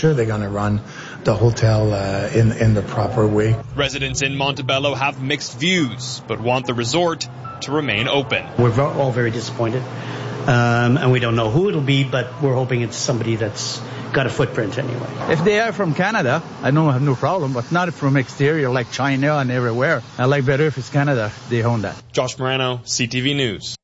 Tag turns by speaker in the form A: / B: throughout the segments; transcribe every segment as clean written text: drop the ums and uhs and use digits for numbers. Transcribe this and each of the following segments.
A: sure they're going to run the hotel in the proper way.
B: Residents in Montebello have mixed views, but want the resort to remain open.
C: We're all very disappointed, and we don't know who it'll be, but we're hoping it's somebody that's got a footprint anyway.
D: If they are from Canada, I don't have no problem, but not from exterior like China and everywhere. I like better if it's Canada, they own that.
B: Josh Morano, CTV News.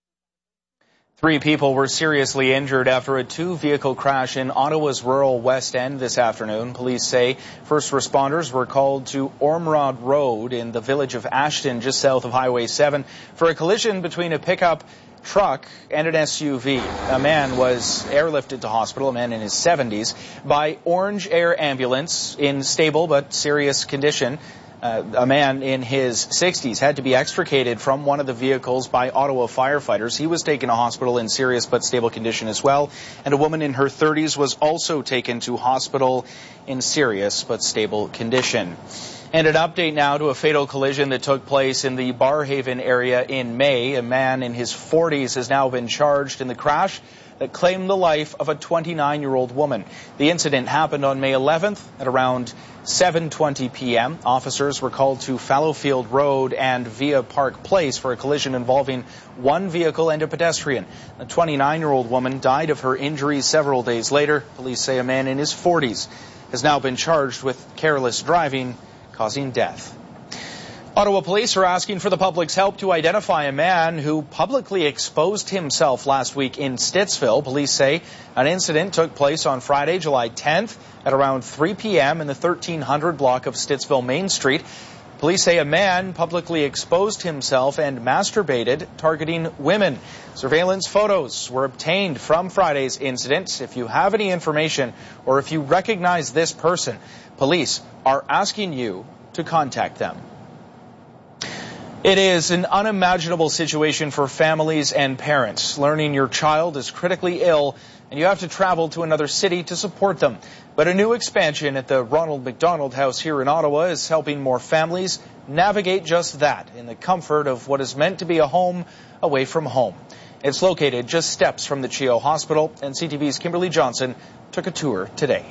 E: 3 people were seriously injured after a 2-vehicle crash in Ottawa's rural West End this afternoon. Police say first responders were called to Ormrod Road in the village of Ashton, just south of Highway 7, for a collision between a pickup truck and an SUV. A man was airlifted to hospital, a man in his 70s, by Orange Air Ambulance in stable but serious condition. A man in his 60s had to be extricated from one of the vehicles by Ottawa firefighters. He was taken to hospital in serious but stable condition as well. And a woman in her 30s was also taken to hospital in serious but stable condition. And an update now to a fatal collision that took place in the Barrhaven area in May. A man in his 40s has now been charged in the crash that claimed the life of a 29-year-old woman. The incident happened on May 11th at around 7:20 p.m. Officers were called to Fallowfield Road and Via Park Place for a collision involving one vehicle and a pedestrian. A 29-year-old woman died of her injuries several days later. Police say a man in his 40s has now been charged with careless driving causing death. Ottawa police are asking for the public's help to identify a man who publicly exposed himself last week in Stittsville. Police say an incident took place on Friday, July 10th at around 3 p.m. in the 1300 block of Stittsville Main Street. Police say a man publicly exposed himself and masturbated, targeting women. Surveillance photos were obtained from Friday's incident. If you have any information or if you recognize this person, police are asking you to contact them. It is an unimaginable situation for families and parents. Learning your child is critically ill and you have to travel to another city to support them. But a new expansion at the Ronald McDonald House here in Ottawa is helping more families navigate just that in the comfort of what is meant to be a home away from home. It's located just steps from the CHEO Hospital, and CTV's Kimberly Johnson took a tour today.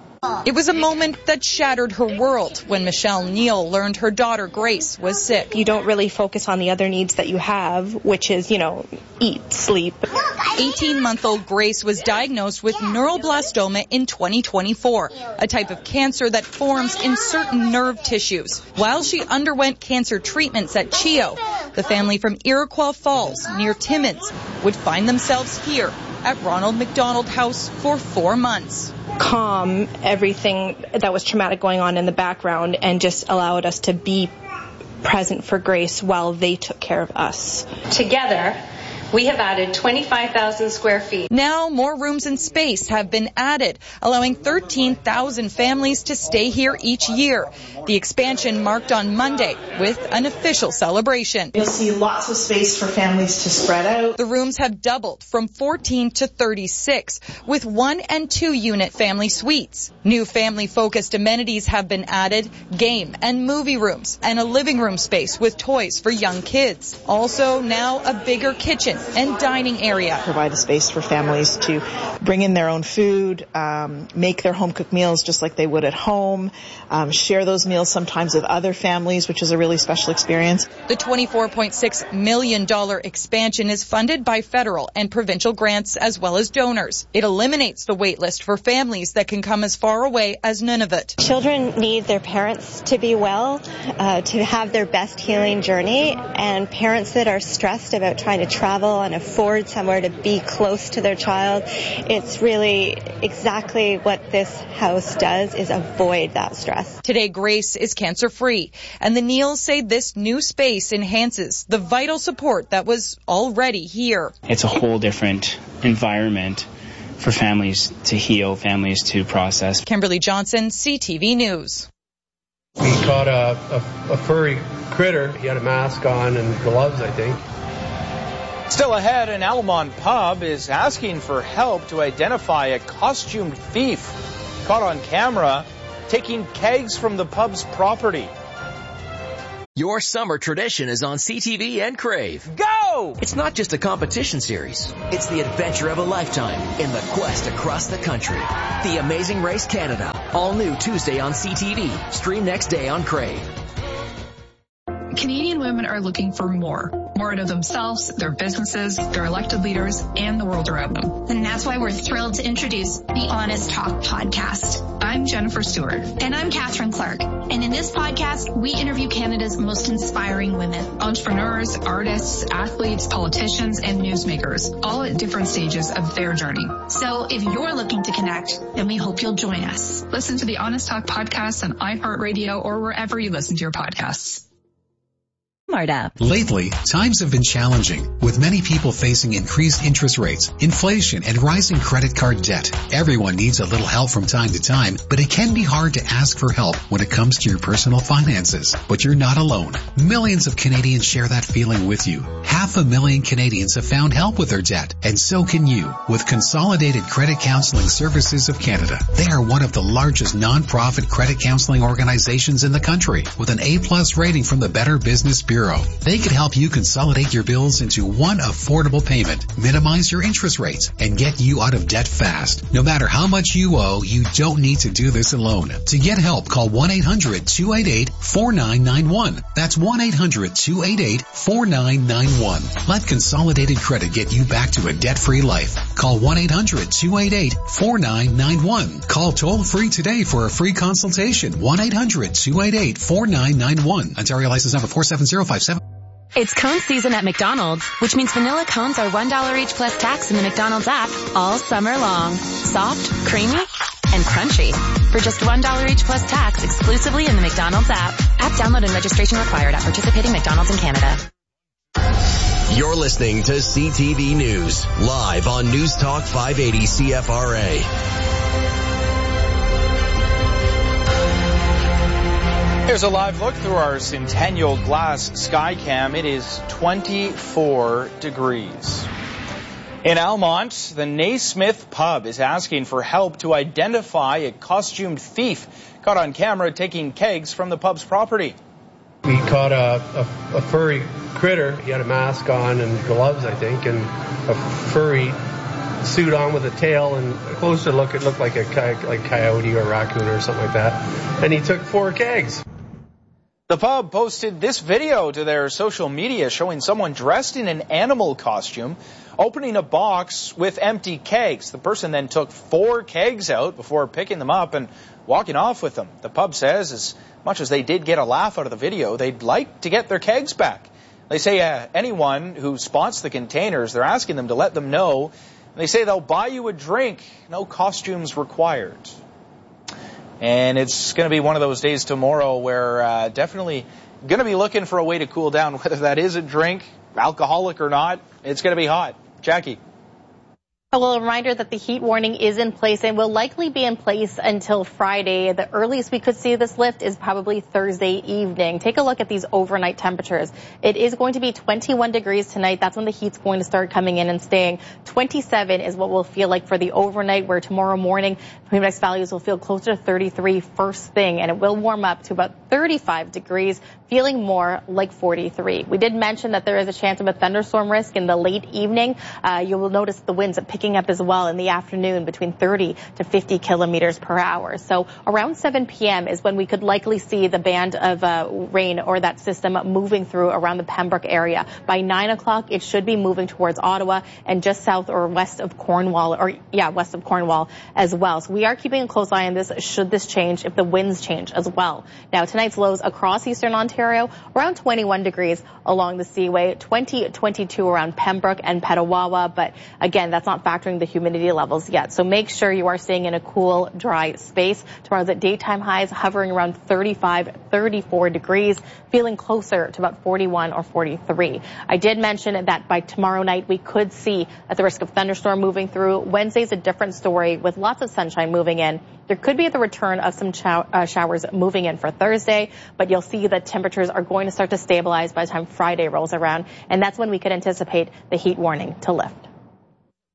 F: It was a moment that shattered her world when Michelle Neal learned her daughter Grace was sick.
G: You don't really focus on the other needs that you have, which is, eat, sleep.
F: 18-month-old Grace was diagnosed with neuroblastoma in 2024, a type of cancer that forms in certain nerve tissues. While she underwent cancer treatments at CHEO, the family from Iroquois Falls near Timmins would find themselves here at Ronald McDonald House for 4 months.
G: Calm everything that was traumatic going on in the background and just allowed us to be present for Grace while they took care of us.
H: Together, we have added 25,000 square feet.
F: Now more rooms and space have been added, allowing 13,000 families to stay here each year. The expansion marked on Monday with an official celebration.
I: You'll see lots of space for families to spread out.
F: The rooms have doubled from 14 to 36, with 1 and 2 unit family suites. New family-focused amenities have been added, game and movie rooms, and a living room space with toys for young kids. Also now a bigger kitchen and dining area.
I: Provide a space for families to bring in their own food, make their home-cooked meals just like they would at home, share those meals sometimes with other families, which is a really special experience.
F: The $24.6 million expansion is funded by federal and provincial grants as well as donors. It eliminates the wait list for families that can come as far away as Nunavut.
G: Children need their parents to be well, to have their best healing journey, and parents that are stressed about trying to travel and afford somewhere to be close to their child, it's really exactly what this house does, is avoid that stress.
F: Today, Grace is cancer-free, and the Neals say this new space enhances the vital support that was already here.
J: It's a whole different environment for families to heal, families to process.
F: Kimberly Johnson, CTV News.
K: We caught a furry critter. He had a mask on and gloves, I think.
E: Still ahead, an Almont pub is asking for help to identify a costumed thief caught on camera taking kegs from the pub's property.
L: Your summer tradition is on CTV and Crave.
E: Go! go!
L: It's not just a competition series. It's the adventure of a lifetime in the quest across the country. The Amazing Race Canada. All new Tuesday on CTV. Stream next day on Crave.
M: Canadian women are looking for more out of themselves, their businesses, their elected leaders, and the world around them.
N: And that's why we're thrilled to introduce the Honest Talk podcast.
M: I'm Jennifer Stewart.
N: And I'm Catherine Clark. And in this podcast, we interview Canada's most inspiring women.
M: Entrepreneurs, artists, athletes, politicians, and newsmakers, all at different stages of their journey.
N: So if you're looking to connect, then we hope you'll join us.
M: Listen to the Honest Talk podcast on iHeartRadio or wherever you listen to your podcasts.
O: Lately, times have been challenging, with many people facing increased interest rates, inflation, and rising credit card debt. Everyone needs a little help from time to time, but it can be hard to ask for help when it comes to your personal finances. But you're not alone. Millions of Canadians share that feeling with you. 500,000 Canadians have found help with their debt, and so can you with Consolidated Credit Counseling Services of Canada. They are one of the largest non-profit credit counseling organizations in the country, with an A+ rating from the Better Business Bureau. They could help you consolidate your bills into one affordable payment, minimize your interest rates, and get you out of debt fast. No matter how much you owe, you don't need to do this alone. To get help, call 1-800-288-4991. That's 1-800-288-4991. Let Consolidated Credit get you back to a debt-free life. Call 1-800-288-4991. Call toll-free today for a free consultation. 1-800-288-4991. Ontario license number 47057.
P: It's cone season at McDonald's, which means vanilla cones are $1 each plus tax in the McDonald's app all summer long. Soft, creamy, and crunchy. For just $1 each plus tax exclusively in the McDonald's app. App download and registration required at participating McDonald's in Canada.
Q: You're listening to CTV News, live on News Talk 580 CFRA.
E: Here's a live look through our Centennial Glass Skycam. It is 24 degrees. In Almont, the Naismith Pub is asking for help to identify a costumed thief caught on camera taking kegs from the pub's property.
K: We caught a furry critter. He had a mask on and gloves, I think, and a furry suit on with a tail, and a closer look, it looked like a coyote or raccoon or something like that. And he took 4 kegs.
E: The pub posted this video to their social media showing someone dressed in an animal costume opening a box with empty kegs. The person then took 4 kegs out before picking them up and walking off with them. The pub says as much as they did get a laugh out of the video, they'd like to get their kegs back. They say anyone who spots the containers, they're asking them to let them know. And they say they'll buy you a drink, no costumes required. And it's going to be one of those days tomorrow where definitely going to be looking for a way to cool down, whether that is a drink, alcoholic or not. It's going to be hot. Jackie.
R: Well, a reminder that the heat warning is in place and will likely be in place until Friday. The earliest we could see this lift is probably Thursday evening. Take a look at these overnight temperatures. It is going to be 21 degrees tonight. That's when the heat's going to start coming in and staying. 27 is what we'll feel like for the overnight, where tomorrow morning Phoenix values will feel closer to 33 first thing, and it will warm up to about 35 degrees, feeling more like 43. We did mention that there is a chance of a thunderstorm risk in the late evening. You will notice the winds picking up as well in the afternoon between 30 to 50 kilometers per hour. So around 7 p.m. is when we could likely see the band of rain or that system moving through around the Pembroke area. By 9 o'clock, it should be moving towards Ottawa and just south or west of Cornwall, west of Cornwall as well. So we are keeping a close eye on this should this change, if the winds change as well. Now, tonight's lows across eastern Ontario, around 21 degrees along the Seaway, 22 around Pembroke and Petawawa, but again, that's not factoring the humidity levels yet. So make sure you are staying in a cool, dry space. Tomorrow's at daytime highs hovering around 35, 34 degrees, feeling closer to about 41 or 43. I did mention that by tomorrow night, we could see at the risk of thunderstorm moving through. Wednesday's a different story with lots of sunshine moving in. There could be the return of some showers moving in for Thursday, but you'll see that temperatures are going to start to stabilize by the time Friday rolls around, and that's when we could anticipate the heat warning to lift.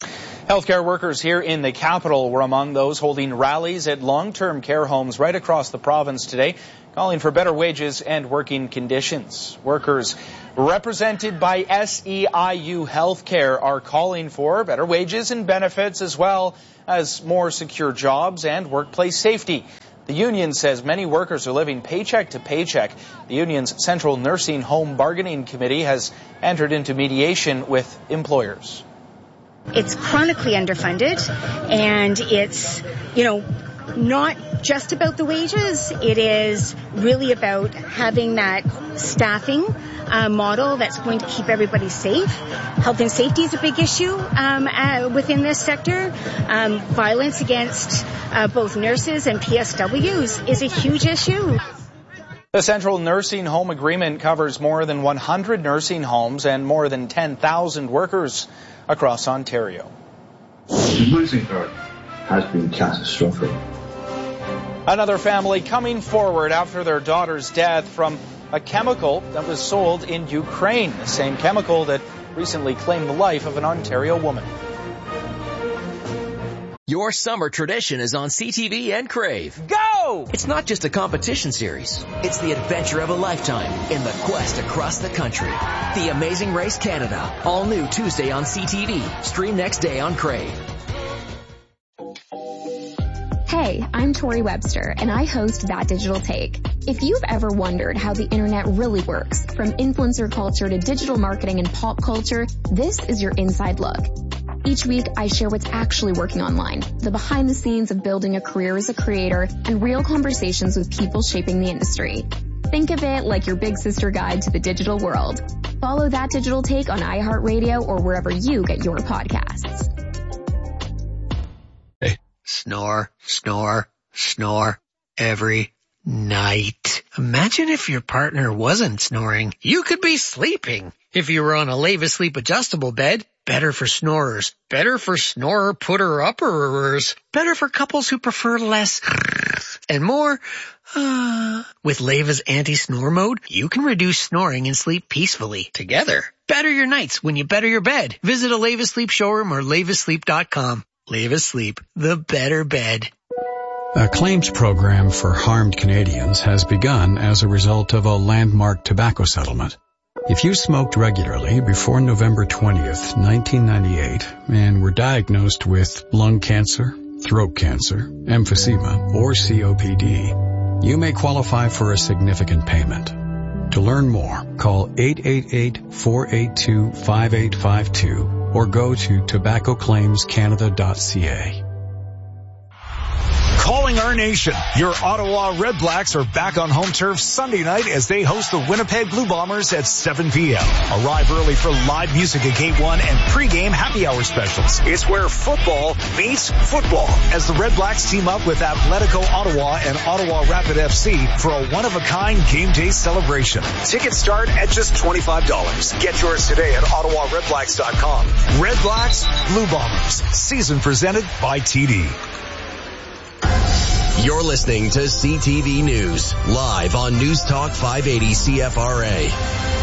E: Healthcare workers here in the capital were among those holding rallies at long-term care homes right across the province today, calling for better wages and working conditions. Workers represented by SEIU Healthcare are calling for better wages and benefits, as well as more secure jobs and workplace safety. The union says many workers are living paycheck to paycheck. The union's Central Nursing Home Bargaining Committee has entered into mediation with employers.
S: It's chronically underfunded, and it's, not just about the wages. It is really about having that staffing model that's going to keep everybody safe. Health and safety is a big issue within this sector. Violence against both nurses and PSWs is a huge issue.
E: The Central Nursing Home Agreement covers more than 100 nursing homes and more than 10,000 workers across Ontario.
T: Losing her has been catastrophic.
E: Another family coming forward after their daughter's death from a chemical that was sold in Ukraine, the same chemical that recently claimed the life of an Ontario woman.
L: Your summer tradition is on CTV and Crave.
E: Go!
L: It's not just a competition series. It's the adventure of a lifetime in the quest across the country. The Amazing Race Canada. All new Tuesday on CTV. Stream next day on Crave.
U: Hey, I'm Tori Webster, and I host That Digital Take. If you've ever wondered how the internet really works, from influencer culture to digital marketing and pop culture, this is your inside look. Each week, I share what's actually working online, the behind the scenes of building a career as a creator, and real conversations with people shaping the industry. Think of it like your big sister guide to the digital world. Follow That Digital Take on iHeartRadio or wherever you get your podcasts.
V: Snore, snore, snore every night. Imagine if your partner wasn't snoring. You could be sleeping. If you were on a Leva Sleep adjustable bed, better for snorers. Better for snorer putter-upperers. Better for couples who prefer less and more. With Leva's anti-snore mode, you can reduce snoring and sleep peacefully together. Better your nights when you better your bed. Visit a Leva Sleep showroom or levasleep.com. Leva Sleep, the better bed.
W: A claims program for harmed Canadians has begun as a result of a landmark tobacco settlement. If you smoked regularly before November 20th, 1998, and were diagnosed with lung cancer, throat cancer, emphysema, or COPD, you may qualify for a significant payment. To learn more, call 888-482-5852 or go to tobaccoclaimscanada.ca.
X: Calling our nation. Your Ottawa Red Blacks are back on home turf Sunday night as they host the Winnipeg Blue Bombers at 7 p.m. Arrive early for live music at Gate 1 and pregame happy hour specials. It's where football meets football as the Red Blacks team up with Atletico Ottawa and Ottawa Rapid FC for a one-of-a-kind game day celebration. Tickets start at just $25. Get yours today at OttawaRedBlacks.com. Red Blacks, Blue Bombers. Season presented by TD.
Q: You're listening to CTV News, live on News Talk 580 CFRA.